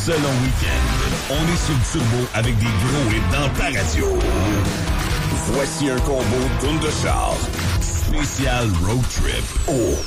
selon week-end. On est sur le turbo avec des gros hits dans ta radio. Voici un combo tourne de char. Spécial road trip au